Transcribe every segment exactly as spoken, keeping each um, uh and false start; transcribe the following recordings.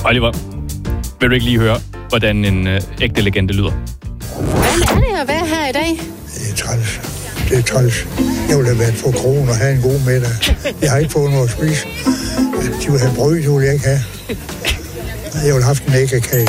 Oliver, vil du ikke lige høre, hvordan en øh, ægte legende lyder? Hvordan er det at være her i dag? Det er træls. Det er træls. Jeg ville have været for kronen og have en god middag. Jeg har ikke fået noget at spise. De vil have brød, det vil jeg ikke have. Jeg ville have haft en æggekage.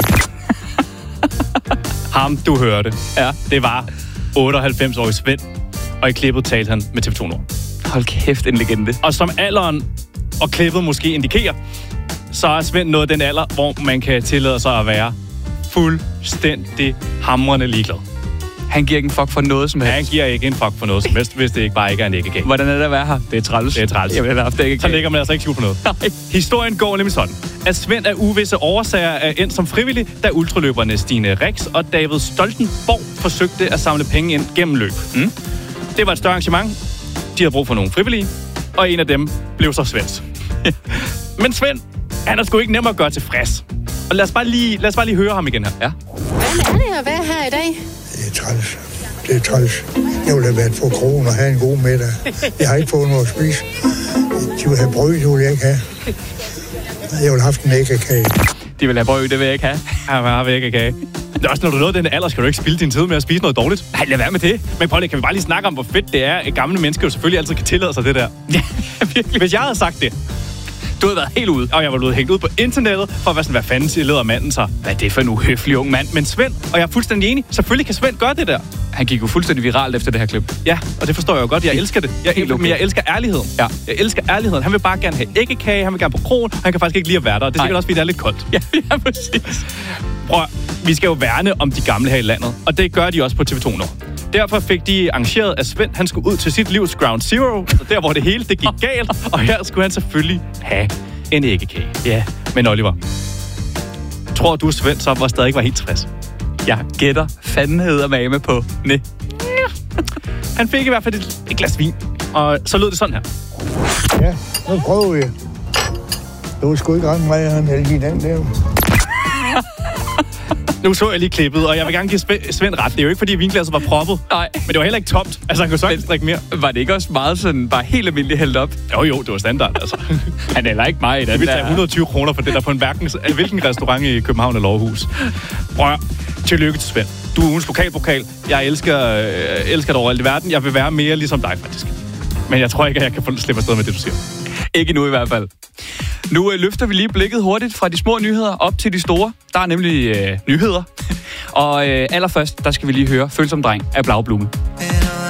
Ham, du hørte. Ja, det var otteoghalvfems-årig Svend, og i klippet talte han med T V to Nord. Hold kæft, en legende. Og som alderen og klippet måske indikerer, så er Svend nået den alder, hvor man kan tillade sig at være fuldstændig hamrende ligeglad. Han giver ikke en fuck for noget som helst. Han giver ikke en fuck for noget som helst, hvis det ikke bare ikke er en æggekage. Hvordan er det at være her? Det er træls. Det er træls. Jamen, det er haft æggekage. Så ligger man altså ikke skjul på noget. Nej. Historien går nemlig sådan, at Svend af uvisse årsager er endt som frivillig, da ultraløberne Stine Rix og David Stoltenborg forsøgte at samle penge ind gennem løb. Mm. Det var et større arrangement. De havde brug for nogle frivillige, og en af dem blev så Svend. Men Svend, han er sgu ikke nem at gøre tilfreds. Og lad os bare lige, lad os bare lige høre ham igen her. Ja. Hvordan er det at være her i dag? Det er træls. Det er træls. Jeg ville have været for kronen og have en god middag. Jeg har ikke fået noget at spise. De vil have brød, det vil jeg ikke have. Jeg ville have haft en æggekage. De vil have brød, det vil jeg ikke have. Ja, hvad har vi æggekage? Det er også, når du nåede den alder, skal du ikke spilde din tid med at spise noget dårligt. Nej, lad være med det. Men prøv lige, kan vi bare lige snakke om, hvor fedt det er, at gamle mennesker jo selvfølgelig altid kan tillade sig det der. Ja, virkelig. Hvis jeg havde sagt det, du havde været helt ude. Og jeg var blevet hængt ud på internettet, for at være sådan, hvad fanden siger leder manden så? Hvad er det for en uhøflig ung mand? Men Svend, og jeg er fuldstændig enig, selvfølgelig kan Svend gøre det der. Han gik jo fuldstændig viralt efter det her klip. Ja, og det forstår jeg jo godt. Jeg elsker det. Jeg, Helt okay. Men jeg elsker ærligheden. Ja. Jeg elsker ærligheden. Han vil bare gerne have æggekage, han vil gerne på krogen, og han kan faktisk ikke lide at være der. Og det er sikkert Nej. også, fordi det er lidt koldt. Ja, ja, præcis. Prøv, vi skal jo værne om de gamle her i landet, og det gør de også på T V to Nord. Derfor fik de arrangeret, at Svend han skulle ud til sit livs ground zero, altså der hvor det hele det gik galt, og her skulle han selvfølgelig have en æggekage. Ja. Men Oliver, tror du Svend så var stadig var helt tilfreds? Jeg gætter fanden hedder mame på. Næ. Han fik i hvert fald et, et glas vin, og så lød det sådan her. Ja, nu prøver vi. Du er sgu ikke ret meget, han heldig i den der. Nu så jeg lige klippet, og jeg vil gerne give Svend ret. Det er jo ikke, fordi vinglasset var proppet. Nej. Men det var heller ikke tomt. Altså, han kunne sagtens drikke mere. Var det ikke også meget sådan, bare helt almindeligt hældt op? Jo, jo, det var standard, altså. Han er ikke mig i den Jeg vil tage der. et hundrede og tyve kroner for det der på en hverken, hvilken restaurant i København eller Aarhus. Prøv, tillykke til Svend. Du er ugens pokalpokal. Jeg elsker, øh, elsker dig overalt i verden. Jeg vil være mere ligesom dig, faktisk. Men jeg tror ikke, at jeg kan få slippe afsted med det, du siger. Ikke nu i hvert fald. Nu øh, løfter vi lige blikket hurtigt fra de små nyheder op til de store. Der er nemlig øh, nyheder. Og øh, allerførst, der skal vi lige høre Følsom Dreng af Blaublume.